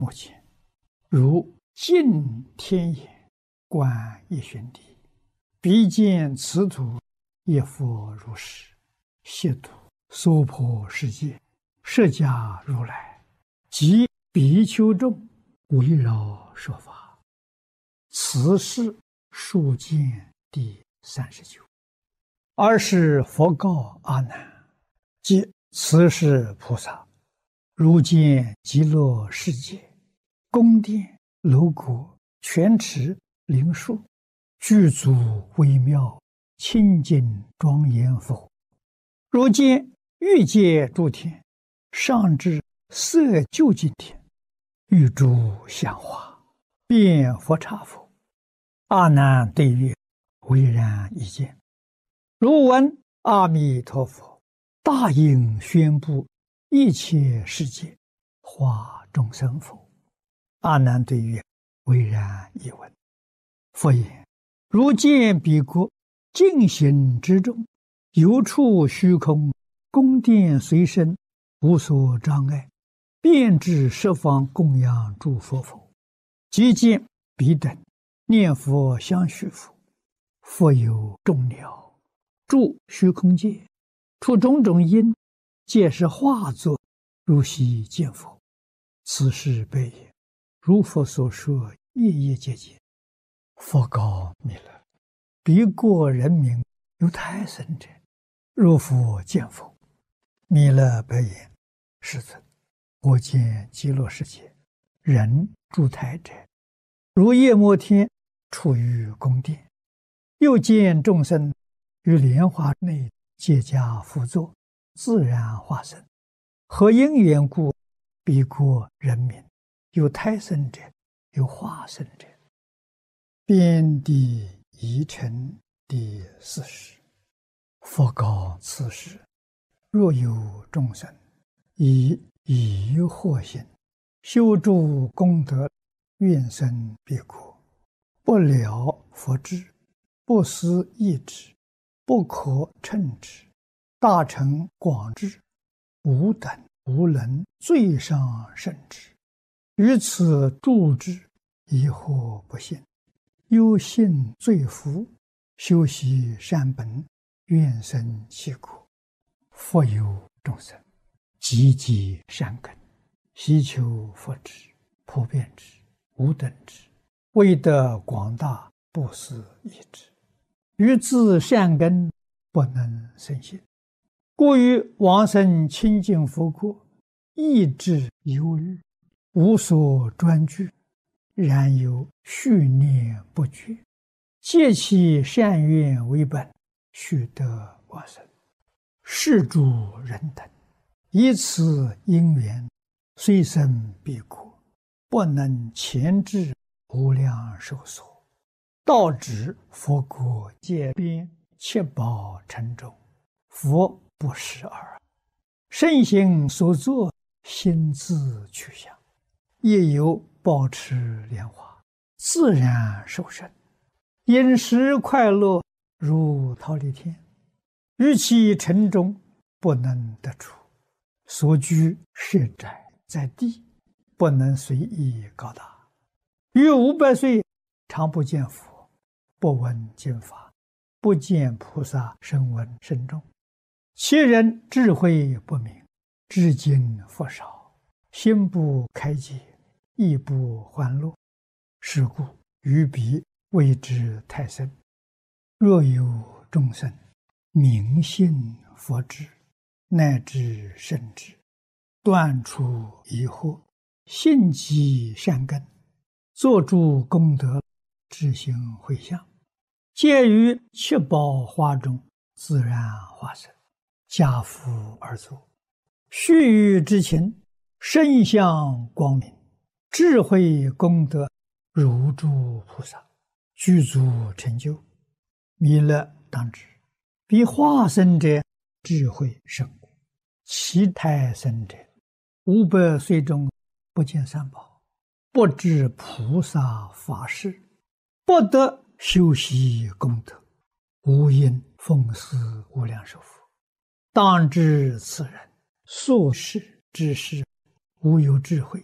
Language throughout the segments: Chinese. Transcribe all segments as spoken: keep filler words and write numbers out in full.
目前，如近天眼，观一玄地，鼻见此土，亦复如是。悉土娑婆世界，释迦如来及比丘众围绕说法。此是数见第三十九。尔时佛告阿难：即此是菩萨，如见极乐世界，宫殿楼阁、泉池、灵树，具足微妙，清净庄严否？如见欲界诸天，上至色究竟天，欲诸香花，遍佛刹否？阿难对曰：唯然一见。如闻阿弥陀佛大应宣布一切世界化众生否？阿难对曰：唯然一闻。佛言：如见彼国净行之中，有处虚空，宫殿随身，无所障碍，遍至十方供养诸佛否？即见彼等念佛相续佛，复有众鸟住虚空界，出种种因，皆是化作，如昔见佛。此事悲也。如佛所说，夜夜皆见。佛告弥勒：彼国人民有胎生者，若复见否？弥勒白言：世尊，我见极乐世界人住胎者，如夜摩天处于宫殿，又见众生于莲花内结跏趺坐，自然化身。何因缘故？彼国人民有胎生者，有化身者。遍地疑尘第四十。佛告此时：若有众生以疑惑心修诸功德，愿生彼国，不了佛智，不思议之，不可称之，大乘广智，无等无能最上甚至，于此住之，疑惑不信，忧信罪福，修习善本，愿生其国。复有众生积极善根，希求佛智，普遍之，无等之，为得广大，不思议之，于自善根不能生信，故于往生清净佛国，意志忧虑，无所专具，然有续念不绝，借其善愿为本，须得往生。是诸人等以此因缘，虽生彼国，不能前至无量寿所，到指佛国界边，七宝城中，佛不识尔。身行所作，心自去向，亦有保持莲花，自然受生，饮食快乐，如忉利天。于其城中不能得出，所居设宅在地，不能随意高大。于五百岁常不见佛，不闻经法，不见菩萨声闻声众。其人智慧不明，知经佛少，心不开解，意不欢乐。是故于彼谓之胎生。若有众生明信佛智，乃至圣智，断除疑惑，信积善根，作诸功德，知行回向，皆于七宝花中自然化身，家父而坐，须臾之情，身相光明，智慧功德如诸菩萨，具足成就。弥勒当知，彼化身者智慧甚广，其胎生者五百岁中不见三宝，不知菩萨法事，不得修习功德，无因奉事无量寿佛。当知此人所事之事，无有智慧，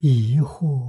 疑惑